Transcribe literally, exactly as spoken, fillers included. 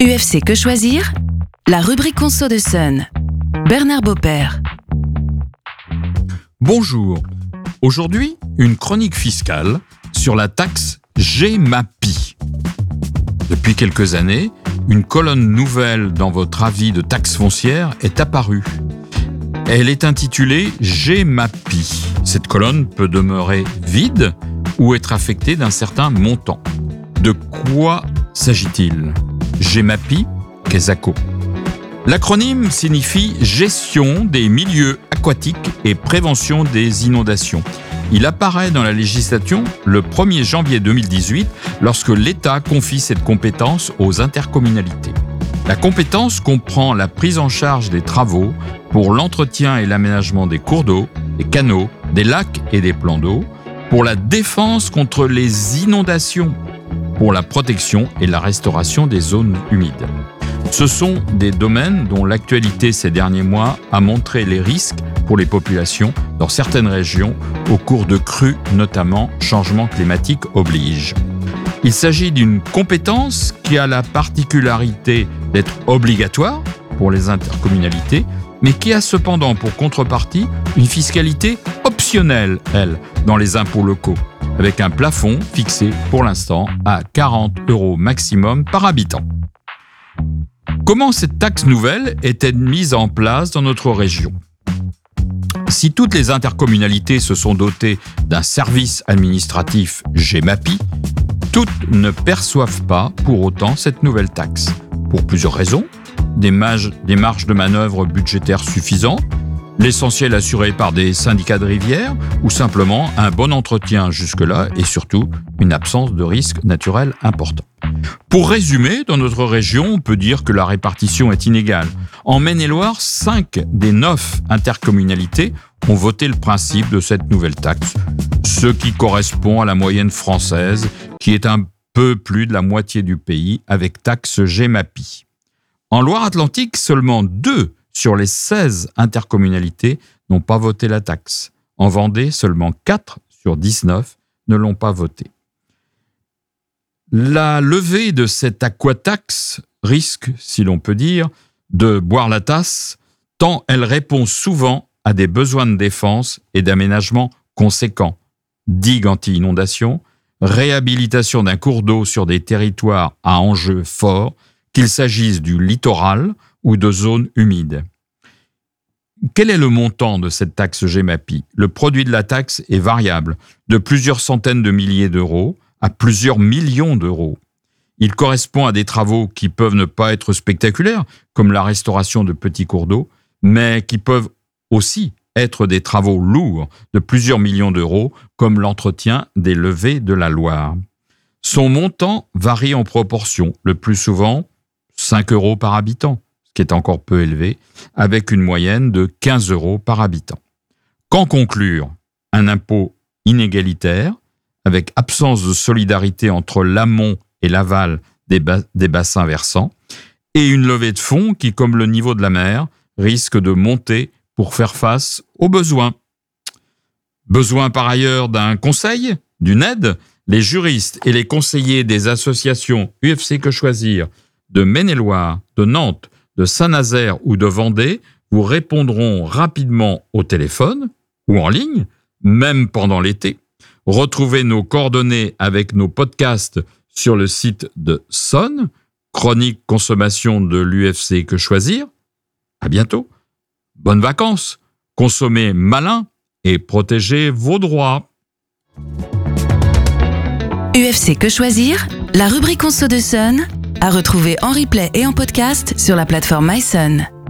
U F C Que Choisir, la rubrique conso de Sun. Bernard Beaupère. Bonjour. Aujourd'hui, une chronique fiscale sur la taxe GEMAPI. Depuis quelques années, une colonne nouvelle dans votre avis de taxe foncière est apparue. Elle est intitulée GEMAPI. Cette colonne peut demeurer vide ou être affectée d'un certain montant. De quoi s'agit-il ? GEMAPI, Quesaco. L'acronyme signifie Gestion des milieux aquatiques et prévention des inondations. Il apparaît dans la législation le premier janvier deux mille dix-huit lorsque l'État confie cette compétence aux intercommunalités. La compétence comprend la prise en charge des travaux pour l'entretien et l'aménagement des cours d'eau, des canaux, des lacs et des plans d'eau, pour la défense contre les inondations, pour la protection et la restauration des zones humides. Ce sont des domaines dont l'actualité ces derniers mois a montré les risques pour les populations dans certaines régions au cours de crues, notamment changement climatique oblige. Il s'agit d'une compétence qui a la particularité d'être obligatoire pour les intercommunalités, mais qui a cependant pour contrepartie une fiscalité optionnelle, elle, dans les impôts locaux, avec un plafond fixé pour l'instant à quarante euros maximum par habitant. Comment cette taxe nouvelle est-elle mise en place dans notre région ? Si toutes les intercommunalités se sont dotées d'un service administratif GEMAPI, toutes ne perçoivent pas pour autant cette nouvelle taxe. Pour plusieurs raisons, des, mages, des marges de manœuvre budgétaires suffisantes, l'essentiel assuré par des syndicats de rivière ou simplement un bon entretien jusque-là et surtout une absence de risque naturel important. Pour résumer, dans notre région, on peut dire que la répartition est inégale. En Maine-et-Loire, cinq des neuf intercommunalités ont voté le principe de cette nouvelle taxe, ce qui correspond à la moyenne française, qui est un peu plus de la moitié du pays avec taxe GEMAPI. En Loire-Atlantique, seulement deux sur les seize intercommunalités n'ont pas voté la taxe. En Vendée, seulement quatre sur dix-neuf ne l'ont pas voté. La levée de cette aquataxe risque, si l'on peut dire, de boire la tasse, tant elle répond souvent à des besoins de défense et d'aménagement conséquents. Digues anti-inondation, réhabilitation d'un cours d'eau sur des territoires à enjeux forts, qu'il s'agisse du littoral ou de zones humides. Quel est le montant de cette taxe GEMAPI ? Le produit de la taxe est variable, de plusieurs centaines de milliers d'euros à plusieurs millions d'euros. Il correspond à des travaux qui peuvent ne pas être spectaculaires, comme la restauration de petits cours d'eau, mais qui peuvent aussi être des travaux lourds de plusieurs millions d'euros, comme l'entretien des levées de la Loire. Son montant varie en proportion, le plus souvent cinq euros par habitant, ce qui est encore peu élevé, avec une moyenne de quinze euros par habitant. Qu'en conclure ? Un impôt inégalitaire, avec absence de solidarité entre l'amont et l'aval des, bas, des bassins versants, et une levée de fonds qui, comme le niveau de la mer, risque de monter pour faire face aux besoins. Besoin par ailleurs d'un conseil, d'une aide ? Les juristes et les conseillers des associations U F C Que Choisir de Maine-et-Loire, de Nantes, de Saint-Nazaire ou de Vendée vous répondront rapidement au téléphone ou en ligne, même pendant l'été. Retrouvez nos coordonnées avec nos podcasts sur le site de Sun, chronique consommation de l'U F C Que Choisir. À bientôt. Bonnes vacances. Consommez malin et protégez vos droits. U F C Que Choisir, la rubrique conso de Sun, à retrouver en replay et en podcast sur la plateforme MySun.